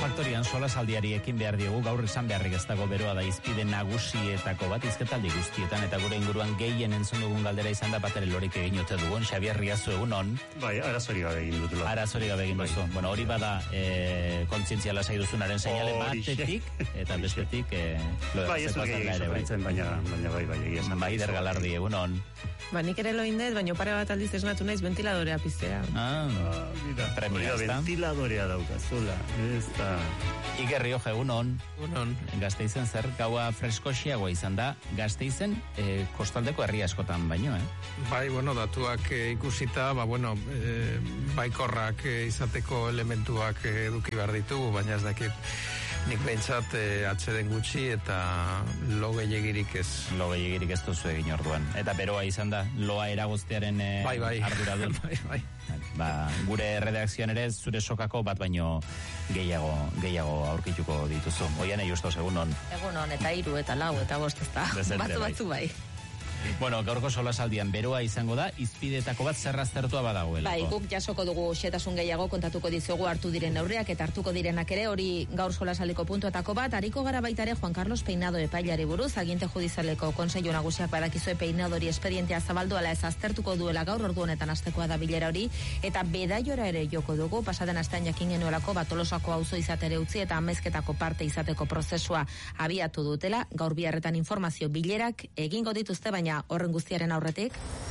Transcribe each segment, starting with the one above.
Faktorian solasaldiari ekin behar diogu, gaur izan beharrik ez dago beroa da izpide nagusietako bat izketaldi guztietan, eta gure inguruan gehien entzun dugun galdera izan da batere lorik egin ote dugun, Xabier Riazu egunon. Bai, arazori gabe egin dutela. Arazori gabe egin duzu. Bueno, hori bada kontzientzia lasai duzunaren seinale batetik, eta bestetik bai, ez dut gehiago izan, baina bai, egia esan. Bai, dergalardi egunon. Ba, nik ere loindet, baina pare bat aldiz esnatu naiz ventiladorea piztea. Mira, premia, ez da? Ventiladorea daukazula, ez da. Iker Rioja, egunon. Egunon. Gasteizen zer, gaua freskoxiagoa izan da, Gasteizen kostaldeko herri askotan baino, Bai, bueno, datuak ikusita, baikorrak izateko elementuak eduki behar ditugu, baina ez dakit nik behintzat atxeden gutxi eta lo gehiegirik ez. Lo gehiegirik ez duzu egin orduan. Eta beroa izan da, loa eragoztearen arduradun. Bai. Gure redakzioan ere zure sokako bat baino gehiago aurkituko dituzu. Oian justo egunon. Egunon, eta 3 eta 4 eta 5 ez da. Batzu bai. Bueno, gaurko solasaldian beroa izango da, izpidetako bat zerraztertua badagoelako. Bai, guk jasoko dugu xetasun gehiago kontatuko dizugu hartu diren neurriak eta hartuko direnak ere, hori gaur solasaldiko puntuetako bat, hariko gara baitare Juan Carlos Peinado epailari buruz, aginte judizialeko kontseilu nagusiak badakizue Peinadori espedientea zabaldu ala ez aztertuko duela gaur ordu honetan hastekoa da bilera hori, eta Bedaiora ere joko dugu, pasaden astean jakin genuelako Tolosako auzo izatere utzi eta amezketako parte izateko prozesua abiatu dutela, gaur biharretan informazio bilerak egingo dituzte, baina horren guztiaren aurretik.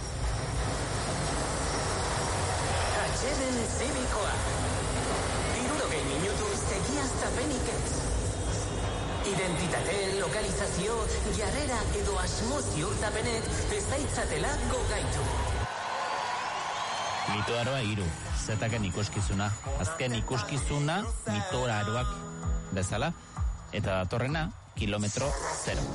Atxeden zibikoa. 60 minutuz egiaztapenik ez. Identitate, lokalizazio, jarrera edo asmo ziurtapenek ez daitzatela gogaitu. Mitoaroa 3, zetaken ikuskizuna. Azken ikuskizuna mitoaroak bezala, eta datorrena kilometro 0.